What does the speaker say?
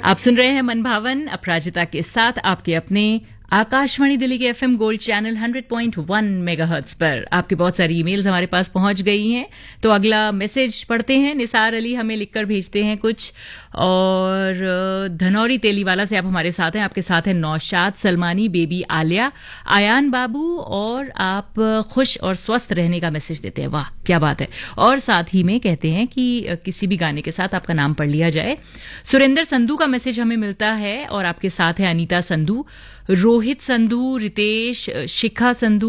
आप सुन रहे हैं मनभावन अपराजिता के साथ आपके अपने आकाशवाणी दिल्ली के एफएम गोल्ड चैनल 100.1 मेगाहर्ट्ज पर। आपके बहुत सारी ईमेल्स हमारे पास पहुंच गई हैं, तो अगला मैसेज पढ़ते हैं। निसार अली हमें लिखकर भेजते हैं कुछ, और धनौरी तेलीवाला से आप हमारे साथ हैं। आपके साथ हैं नौशाद सलमानी, बेबी आलिया, आयान बाबू, और आप खुश और स्वस्थ रहने का मैसेज देते हैं। वाह क्या बात है। और साथ ही में कहते हैं कि किसी भी गाने के साथ आपका नाम पढ़ लिया जाए। सुरेंद्र संधू का मैसेज हमें मिलता है, और आपके साथ है अनीता संधू, रोहित संधू, रितेश, शिखा संधू,